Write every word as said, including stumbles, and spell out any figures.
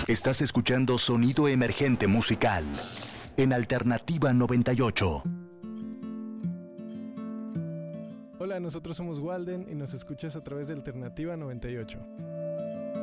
Estás escuchando Sonido Emergente Musical en Alternativa noventa y ocho. Hola, nosotros somos Walden y nos escuchas a través de Alternativa noventa y ocho.